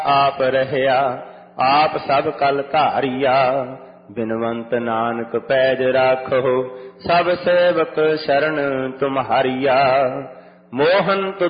ਆਪ ਰਹਿਆ ਆਪ ਸਭ ਕਲ ਧਾਰਿਆ। ਬਿਨਵੰਤ ਨਾਨਕ ਪੈਜ ਰਾਖੋ ਸਭ ਸੇਵਕ ਸ਼ਰਨ ਤੁਮਹਾਰੀਆ। ਮੋਹਨ